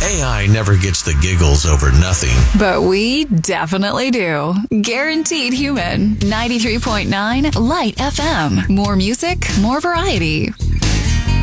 AI never gets the giggles over nothing. But we definitely do. Guaranteed Human. 93.9 Light FM. More music, more variety.